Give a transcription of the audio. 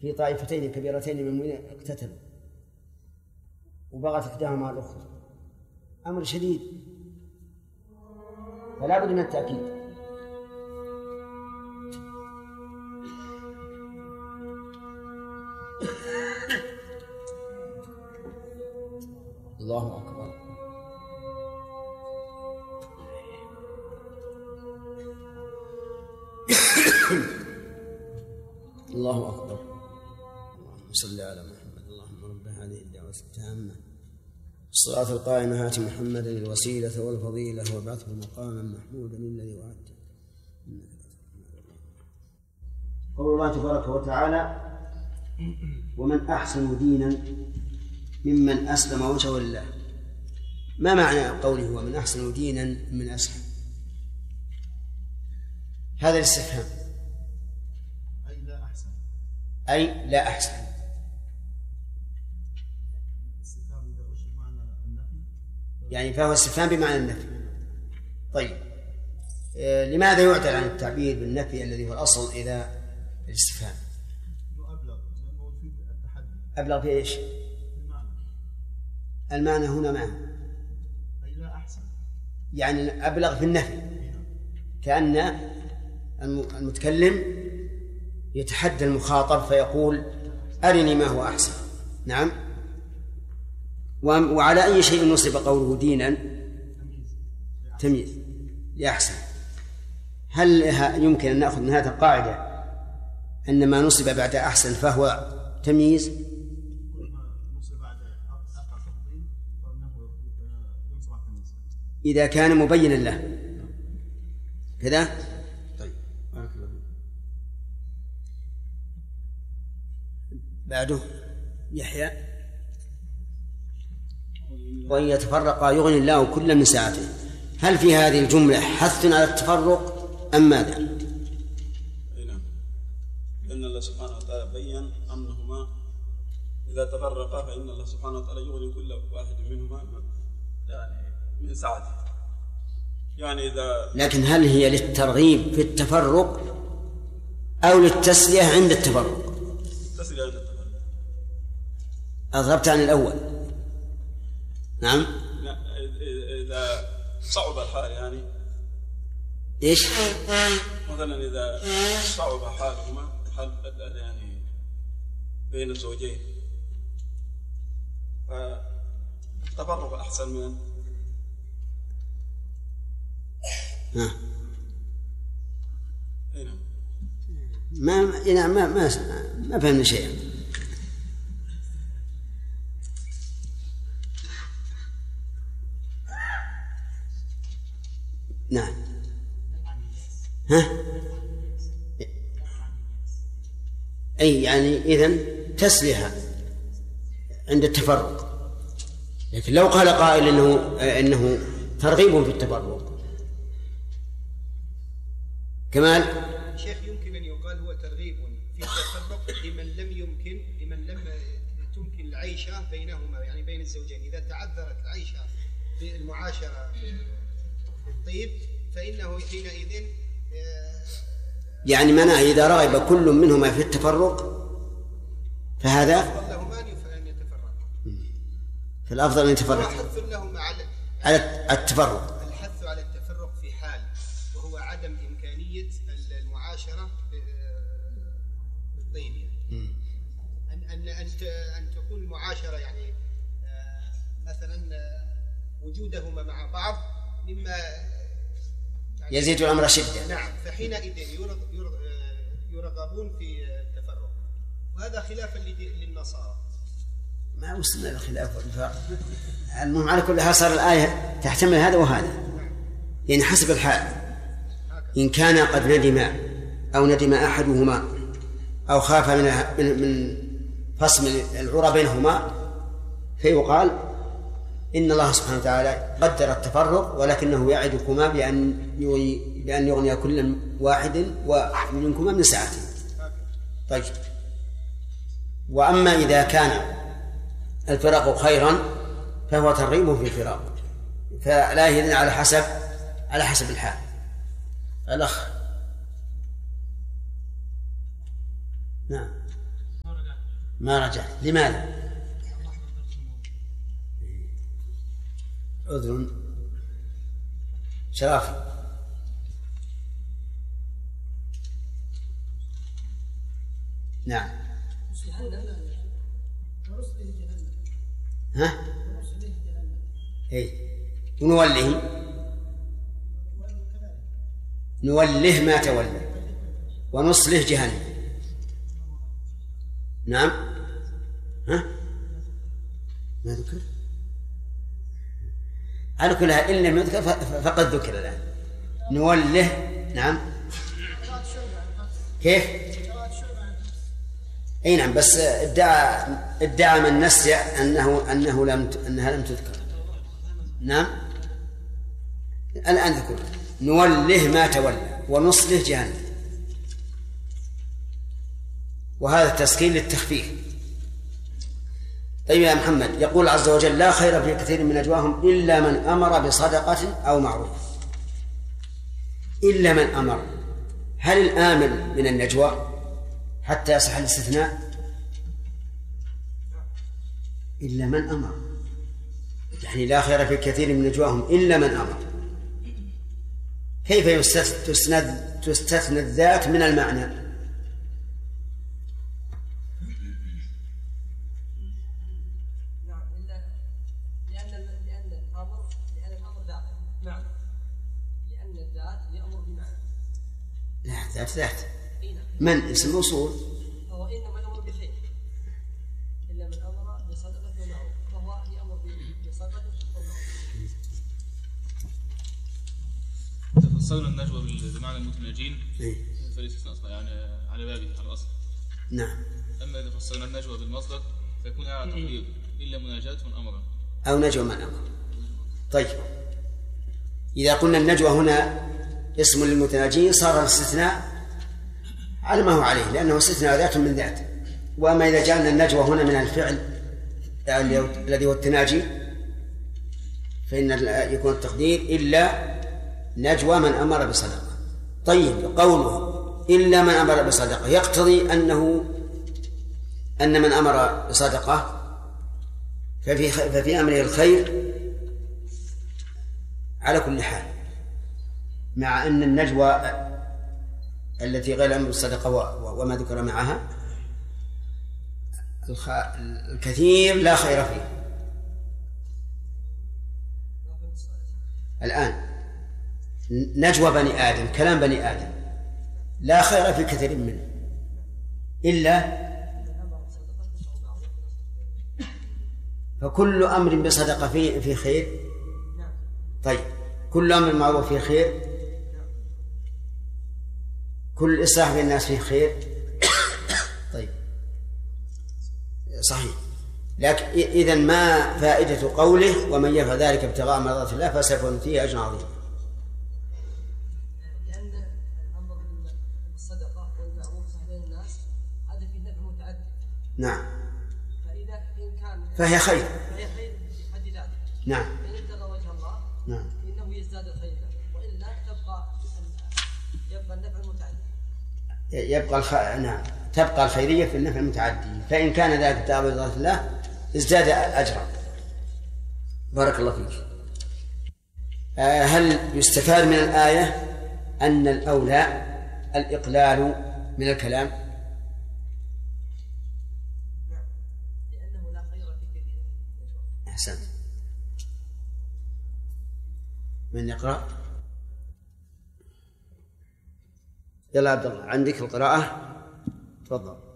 في طائفتين كبيرتين من المؤمنين اقتتلوا وبغت إحداهما على الأخرى، أمر شديد، فلا بد من التأكيد. الله أكبر. الله أكبر. اللهم صل على محمد. اللهم رب هذه الدعوة التامة الصلاة القائمة آت محمدا الوسيلة والفضيلة وابعثه مقاما محمودا الذي وعدته. قول الله تبارك وتعالى: ومن أحسن دينا ممن أسلم وجهه لله. ما معنى قوله ومن أحسن دينا ممن أسلم؟ هذا الاستفهام أي لا أحسن. يعني فهو استفهام بمعنى النفي. طيب، لماذا يعدل عن التعبير بالنفي الذي هو الأصل إلى الاستفهام؟ أبلغ في إيش؟ المعنى هنا معنى أي لا أحسن، يعني أبلغ في النفي، كأن المتكلم يتحدى المخاطب فيقول أرني ما هو أحسن. نعم. وعلى أي شيء نصب قوله دينا؟ تمييز لأحسن. هل يمكن أن نأخذ من هذه القاعدة أن ما نصب بعد أحسن فهو تمييز؟ إذا كان مبينا له كذا. طيب، بعده يحيى: وإن يتفرقا يغني الله كلا من سعته. هل في هذه الجملة حث على التفرق أم ماذا؟ نعم، لأن الله سبحانه وتعالى بيّن أنهما إذا تفرقا فإن الله سبحانه وتعالى يغني كل واحد منهما يعني من سعته. يعني إذا لكن هل هي للترغيب في التفرق أو للتسلية عند التفرق؟ التسلية عند التفرق. أضربت عن الأول. نعم. إذا صعب الحال يعني إيش؟ مثلا إذا صعب حالهما حال يعني بين الزوجين فالتفرق أحسن من ما فهمنا شيئا. نعم. أي يعني إذن تسليها عند التفرق. لكن لو قال قائل إنه ترغيب في التفرق. كمال شيخ، يمكن أن يقال هو ترغيب في التفرق لمن لم تمكن العيشة بينهما، يعني بين الزوجين. إذا تعذرت العيشة بالمعاشرة بالطيب فإنه حينئذ يعني منع إذا رغب كل منهما في التفرق فهذا لهما أن يتفرقا. فالأفضل أن يتفرق. حث لهما على التفرق. الحث على التفرق في حال وهو عدم إمكانية المعاشرة بالطيب، أن تكون المعاشرة يعني مثلا وجودهما مع بعض مما يعني يزيد الأمر شدة. نعم، فحينئذ يرغبون في التفرق، وهذا خلافا للنصارى. ما وصلنا للخلاف والفرق. المهم على كل حال صار الآية تحتمل هذا وهذا، يعني حسب الحال. إن كان قد ندم أحدهما أو خاف من فصل العرى بينهما فيقال إن الله سبحانه وتعالى قدر التفرق ولكنه يعدكما بأن يغني كل واحد منكما من سعته. طيب، وأما إذا كان الفراق خيرا فهو ترغيب في الفراق، فلا يهدن على حسب الحال. الأخ. نعم. ما رجعت. لماذا؟ عذر. شرافي. نعم. ها؟ اي ونوله ما تولى ونصله جهنم. نعم. ها؟ ما ذكر على كلها إن لم يذكر فقد ذكر الآن. نوله. نعم. كيف؟ اي نعم، بس ادعى من نسي انها لم تذكر. نعم. الآن ذكر نوله ما تولى ونصله جهنم، وهذا التسكين للتخفيف. طيب يا محمد، يقول عز وجل: لا خير في كثير من نجواهم إلا من أمر بصدقة أو معروف. إلا من أمر، هل الآمر من النجوى حتى يصح الاستثناء؟ إلا من أمر، يعني لا خير في كثير من نجواهم إلا من أمر. كيف تستثنى الذات من المعنى؟ ذات من اسم موصول. هو إنما الأمر بخير إلا من أمر بصدقة ومعروف، فهو يأمر بصدقة ومعروف. تفصلنا النجوى بمعنى المتناجين فالاستثناء يعني على بابه على الأصل. نعم. أما إذا فصلنا النجوى بالمصدر فيكون على تقدير إلا مناجاة من أمر أو نجوى من أمر. طيب، إذا قلنا النجوى هنا اسم للمتناجين صار الاستثناء على ما هو عليه، لأنه استثناء ذات من ذات. وأما إذا جعلنا النجوى هنا من الفعل الذي هو التناجي فإن يكون التقدير إلا نجوى من أمر بصدقة. طيب، قوله إلا من أمر بصدقة يقتضي أن من أمر بصدقة ففي أمره الخير على كل حال، مع أن النجوى التي غير أمر الصدقة وما ذكر معها الكثير لا خير فيه. الآن نجوى بني آدم، كلام بني آدم لا خير في كثير منه إلا، فكل أمر بصدقة في خير. طيب، كل أمر معروف فيه خير، كل إصلاح بين الناس فيه خير. طيب، صحيح. لكن إذن ما فائدة قوله ومن يفعل ذلك ابتغاء مرضات الله فسوف نؤتيه أجرا عظيما؟ لأن الأمر بالصدقة والمعروف بين الناس هذا فيه نفع متعدد. نعم. فإذا إن كان فهي خير في حد ذاته. نعم. إن ابتغى وجه الله نعم إنه يزداد الخير، وإلا يبقى النفع المتعدي. نعم، تبقى الخيرية في النفع المتعدي. فإن كان ذلك ابتغاء مرضات الله ازداد أجرا. بارك الله فيك. هل يستفاد من الآية أن الأولى الإقلال من الكلام؟ نعم، لأنه لا خير في كثير. أحسنت. من يقرأ؟ يلا عبد الله، عندك القراءة، تفضل.